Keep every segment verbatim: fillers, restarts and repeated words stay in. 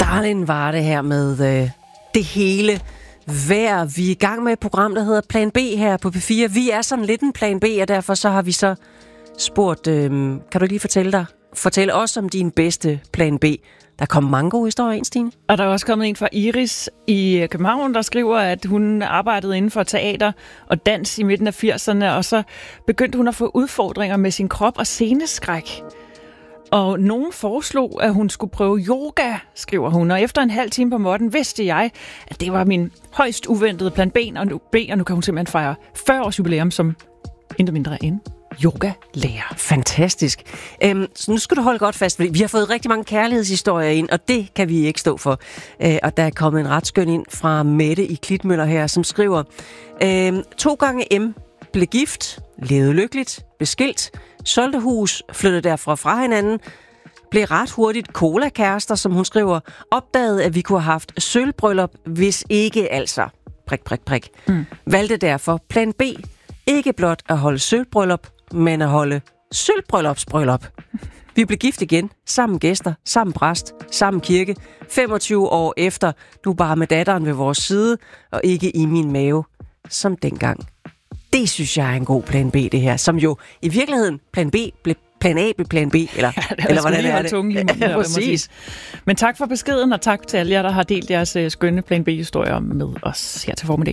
Darlin var det her med øh, det hele vejr. Vi er i gang med et program, der hedder Plan B her på P fire. Vi er sådan lidt en Plan B, og derfor så har vi så spurgt, øh, kan du lige fortælle dig, fortælle os om din bedste Plan B? Der kommer mange gode historier ind, Stine. Og der er også kommet en fra Iris i København, der skriver, at hun arbejdede inden for teater og dans i midten af firserne, og så begyndte hun at få udfordringer med sin krop og sceneskræk. Og nogen foreslog, at hun skulle prøve yoga, skriver hun. Og efter en halv time på måtten vidste jeg, at det var min højst uventede plan B, og nu, B, og nu kan hun simpelthen fejre fyrre års jubilæum som intet mindre end yoga-lærer. Fantastisk. Øhm, så nu skal du holde godt fast, fordi vi har fået rigtig mange kærlighedshistorier ind, og det kan vi ikke stå for. Øh, og der er kommet en ret skøn ind fra Mette i Klitmøller her, som skriver, øhm, to gange M blev gift, levede lykkeligt, blev skilt, solgte hus, flyttede derfra fra hinanden, blev ret hurtigt cola-kærester, som hun skriver, opdagede, at vi kunne have haft sølvbryllup, hvis ikke altså, prik, prik, prik. Mm. Valgte derfor plan B, ikke blot at holde sølvbryllup, men at holde sølvbryllupsbryllup. Vi blev gift igen, sammen gæster, sammen præst, sammen kirke, femogtyve år efter, nu bare med datteren ved vores side, og ikke i min mave, som dengang. Det synes jeg er en god plan B, det her, som jo i virkeligheden plan B blev plan A blev plan B, eller, ja, det eller hvordan er det? Tunge lige ja, præcis. Men tak for beskeden, og tak til alle jer, der har delt jeres uh, skønne plan B-historier med os her til formiddag.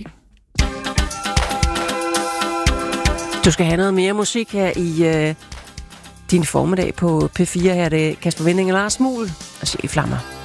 Du skal have noget mere musik her i uh, din formiddag på P fire. Her er det Kasper Winding og Lars Muhl og Sjæl Flammer.